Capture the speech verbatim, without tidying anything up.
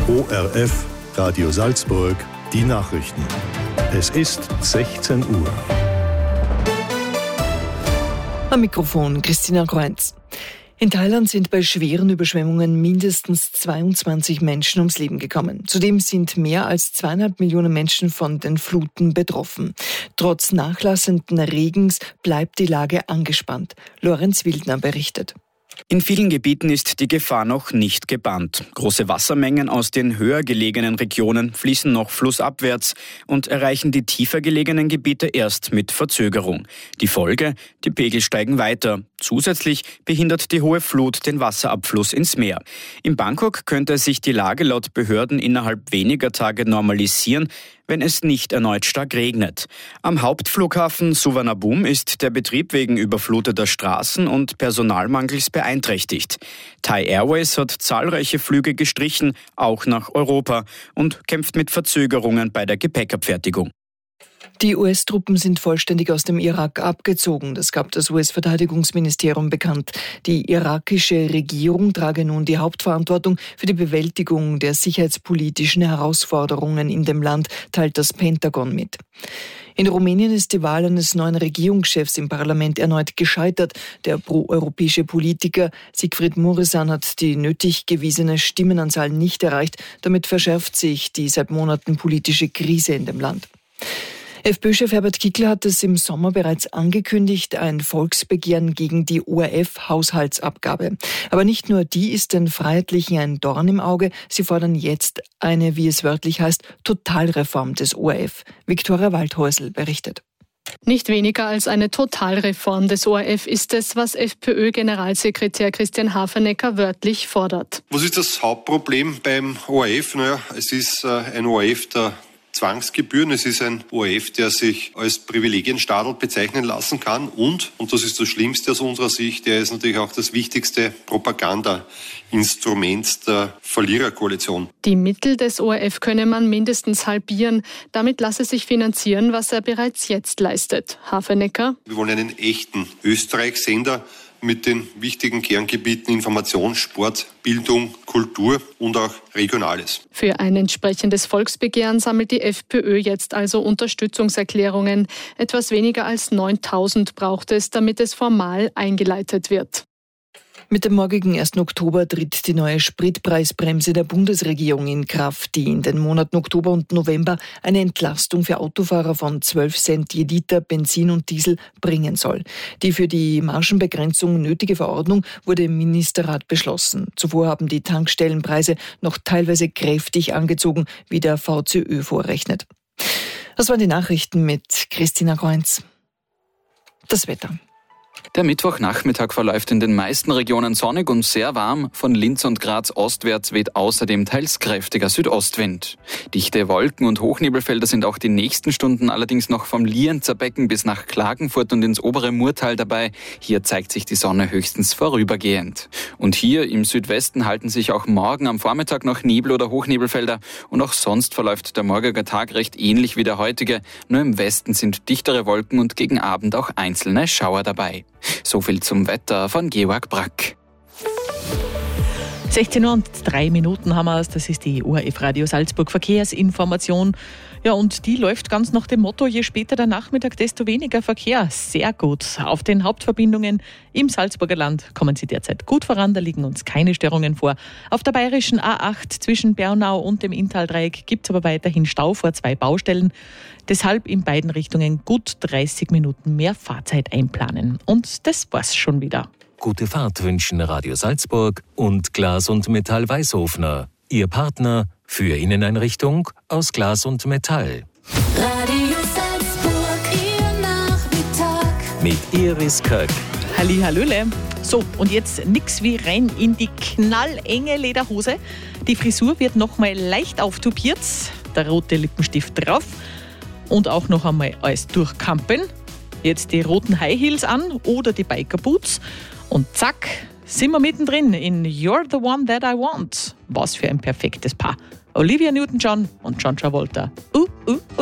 O R F, Radio Salzburg, die Nachrichten. Es ist sechzehn Uhr. Am Mikrofon Christina Kreuz. In Thailand sind bei schweren Überschwemmungen mindestens zweiundzwanzig Menschen ums Leben gekommen. Zudem sind mehr als zweieinhalb Millionen Menschen von den Fluten betroffen. Trotz nachlassenden Regens bleibt die Lage angespannt. Lorenz Wildner berichtet. In vielen Gebieten ist die Gefahr noch nicht gebannt. Große Wassermengen aus den höher gelegenen Regionen fließen noch flussabwärts und erreichen die tiefer gelegenen Gebiete erst mit Verzögerung. Die Folge? Die Pegel steigen weiter. Zusätzlich behindert die hohe Flut den Wasserabfluss ins Meer. In Bangkok könnte sich die Lage laut Behörden innerhalb weniger Tage normalisieren, wenn es nicht erneut stark regnet. Am Hauptflughafen Suvarnabhumi ist der Betrieb wegen überfluteter Straßen und Personalmangels beeinträchtigt. Thai Airways hat zahlreiche Flüge gestrichen, auch nach Europa, und kämpft mit Verzögerungen bei der Gepäckabfertigung. Die U S-Truppen sind vollständig aus dem Irak abgezogen. Das gab das U S-Verteidigungsministerium bekannt. Die irakische Regierung trage nun die Hauptverantwortung für die Bewältigung der sicherheitspolitischen Herausforderungen in dem Land, teilt das Pentagon mit. In Rumänien ist die Wahl eines neuen Regierungschefs im Parlament erneut gescheitert. Der proeuropäische Politiker Siegfried Mureșan hat die nötig gewiesene Stimmenanzahl nicht erreicht. Damit verschärft sich die seit Monaten politische Krise in dem Land. FPÖ-Chef Herbert Kickl hat es im Sommer bereits angekündigt, ein Volksbegehren gegen die O R F-Haushaltsabgabe. Aber nicht nur die ist den Freiheitlichen ein Dorn im Auge, sie fordern jetzt eine, wie es wörtlich heißt, Totalreform des O R F. Viktoria Waldhäusl berichtet. Nicht weniger als eine Totalreform des O R F ist es, was FPÖ-Generalsekretär Christian Hafernecker wörtlich fordert. Was ist das Hauptproblem beim O R F? Naja, es ist ein O R F der Zwangsgebühren. Es ist ein O R F, der sich als Privilegienstaatl bezeichnen lassen kann und, und das ist das Schlimmste aus unserer Sicht, der ist natürlich auch das wichtigste Propagandainstrument der Verliererkoalition. Die Mittel des O R F könne man mindestens halbieren. Damit lasse sich finanzieren, was er bereits jetzt leistet. Hafernecker: Wir wollen einen echten Österreich-Sender mit den wichtigen Kerngebieten Information, Sport, Bildung, Kultur und auch Regionales. Für ein entsprechendes Volksbegehren sammelt die FPÖ jetzt also Unterstützungserklärungen. Etwas weniger als neuntausend braucht es, damit es formal eingeleitet wird. Mit dem morgigen ersten Oktober tritt die neue Spritpreisbremse der Bundesregierung in Kraft, die in den Monaten Oktober und November eine Entlastung für Autofahrer von zwölf Cent je Liter Benzin und Diesel bringen soll. Die für die Margenbegrenzung nötige Verordnung wurde im Ministerrat beschlossen. Zuvor haben die Tankstellenpreise noch teilweise kräftig angezogen, wie der V C Ö vorrechnet. Das waren die Nachrichten mit Christina Kreuz. Das Wetter. Der Mittwochnachmittag verläuft in den meisten Regionen sonnig und sehr warm. Von Linz und Graz ostwärts weht außerdem teils kräftiger Südostwind. Dichte Wolken- und Hochnebelfelder sind auch die nächsten Stunden allerdings noch vom Lienzer Becken bis nach Klagenfurt und ins obere Murtal dabei. Hier zeigt sich die Sonne höchstens vorübergehend. Und hier im Südwesten halten sich auch morgen am Vormittag noch Nebel- oder Hochnebelfelder. Und auch sonst verläuft der morgige Tag recht ähnlich wie der heutige. Nur im Westen sind dichtere Wolken und gegen Abend auch einzelne Schauer dabei. So viel zum Wetter von Georg Brack. sechzehn Uhr und drei Minuten haben wir es. Das ist die O R F Radio Salzburg Verkehrsinformation. Ja, und die läuft ganz nach dem Motto, je später der Nachmittag, desto weniger Verkehr. Sehr gut. Auf den Hauptverbindungen im Salzburger Land kommen Sie derzeit gut voran, da liegen uns keine Störungen vor. Auf der bayerischen A acht zwischen Bernau und dem Inntaldreieck gibt es aber weiterhin Stau vor zwei Baustellen. Deshalb in beiden Richtungen gut dreißig Minuten mehr Fahrzeit einplanen. Und das war's schon wieder. Gute Fahrt wünschen Radio Salzburg und Glas und Metall Weißhofner. Ihr Partner für Inneneinrichtung aus Glas und Metall. Radio Salzburg, Ihr Nachmittag. Mit Iris Köck. Halli, hallöle. So, und jetzt nix wie rein in die knallenge Lederhose. Die Frisur wird nochmal leicht auftupiert, der rote Lippenstift drauf und auch noch einmal alles durchkampen. Jetzt die roten High Heels an oder die Biker Boots und zack, sind wir mittendrin in You're the One That I Want. Was für ein perfektes Paar. Olivia Newton-John und John Travolta. Uh, uh, uh.